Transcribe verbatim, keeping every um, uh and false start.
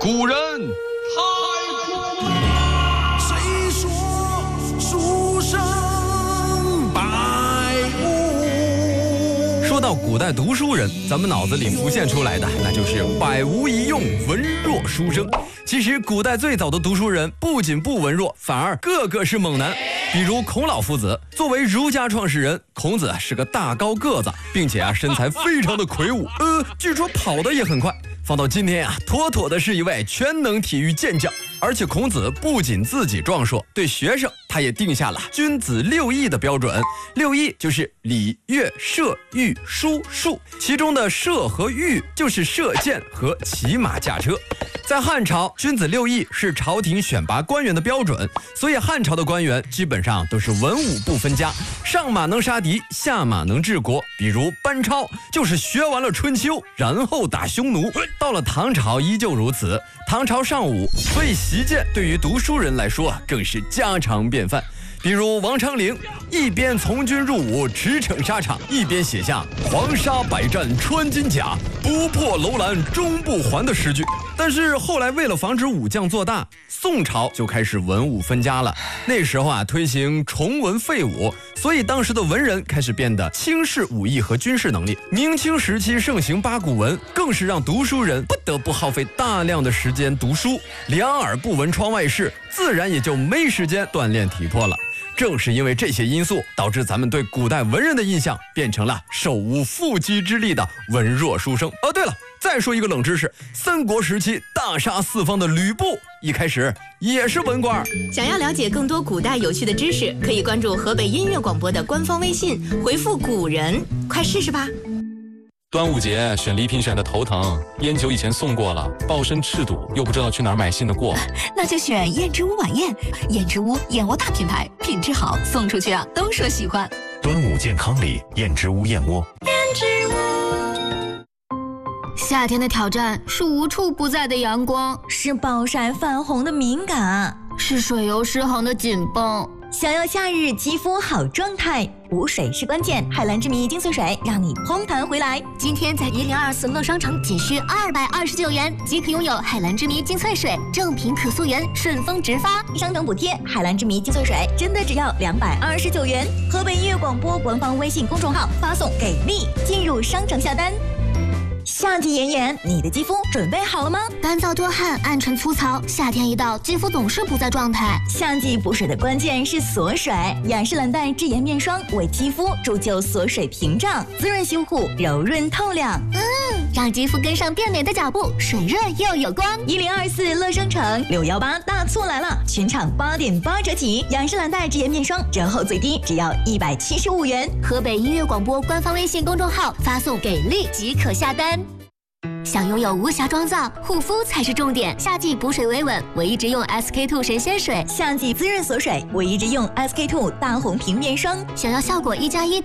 古人太苦了。 谁说书生百无？ 说到古代读书人，咱们脑子里浮现出来的那就是百无一用，文弱书生。其实古代最早的读书人不仅不文弱，反而个个是猛男。比如孔老夫子，作为儒家创始人，孔子是个大高个子，并且啊身材非常的魁梧，呃，据说跑得也很快。放到今天啊，妥妥的是一位全能体育健将。而且孔子不仅自己壮硕，对学生他也定下了君子六艺的标准。六艺就是礼、乐、射、御、书、数，其中的射和御就是射箭和骑马驾车。在汉朝，君子六艺是朝廷选拔官员的标准，所以汉朝的官员基本上都是文武不分家，上马能杀敌，下马能治国。比如班超就是学完了春秋，然后打匈奴。到了唐朝依旧如此，唐朝尚武，所以习剑对于读书人来说更是家常便饭。比如王昌龄一边从军入伍驰骋沙场，一边写下黄沙百战穿金甲，不破楼兰终不还的诗句。但是后来为了防止武将做大，宋朝就开始文武分家了。那时候啊推行崇文废武，所以当时的文人开始变得轻视武艺和军事能力。明清时期盛行八股文，更是让读书人不得不耗费大量的时间读书，两耳不闻窗外事，自然也就没时间锻炼体魄了。正是因为这些因素，导致咱们对古代文人的印象变成了手无缚鸡之力的文弱书生。哦，对了，再说一个冷知识，三国时期大杀四方的吕布，一开始也是文官。 想要了解更多古代有趣的知识，可以关注河北音乐广播的官方微信，回复古人，快试试吧。 端午节选礼品选的头疼，烟酒以前送过了，抱身赤赌，又不知道去哪儿买新的过。 那就选燕之屋晚宴，燕之屋燕窝大品牌，品质好，送出去啊都说喜欢。 端午健康礼，燕之屋燕窝。 燕之屋。夏天的挑战是无处不在的阳光， 是暴晒泛红的敏感， 是水油失衡的紧绷。 想要夏日肌肤好状态，补水是关键。海蓝之谜精粹水让你嘭弹回来。 今天在一零二四乐商城仅需二百二十九元即可拥有海蓝之谜精粹水，正品可溯源，顺丰直发， 商城补贴。海蓝之谜精粹水真的只要两百二十九元。河北音乐广播官方微信公众号发送给力，进入商城下单。夏季炎炎，你的肌肤准备好了吗？ 干燥多汗，暗沉粗糙，夏天一到，肌肤总是不在状态。 夏季补水的关键是锁水，雅诗兰黛智颜面霜为肌肤铸就锁水屏障，滋润修护，柔润透亮。 嗯，让肌肤跟上变美的脚步，水润又有光。 一零二四乐商城六幺八大促来了，全场八点八折起，雅诗兰黛智颜面霜折后最低只要一百七十五元。 河北音乐广播官方微信公众号发送给力即可下单。想拥有无瑕妆造，护肤才是重点。夏季补水维稳，我一直用 S K two 神仙水； 夏季滋润锁水，我一直用 S K two 大红瓶面霜。 想要效果一加一。